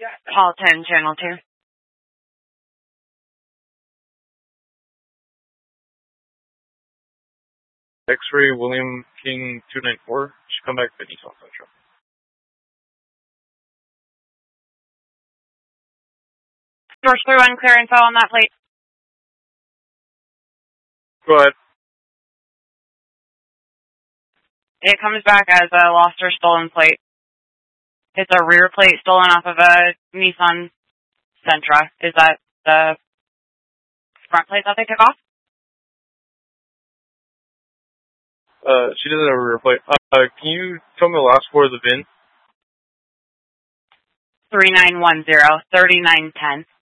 Call 10, Channel 2. X-ray William King 294. Should come back to Nissan Sentra. George 31, clear info on that plate. Go ahead. It comes back as a lost or stolen plate. It's a rear plate stolen off of a Nissan Sentra. Is that the front plate that they took off? She doesn't have a rear plate. Can you tell me the last four of the VIN? 3910, 3910.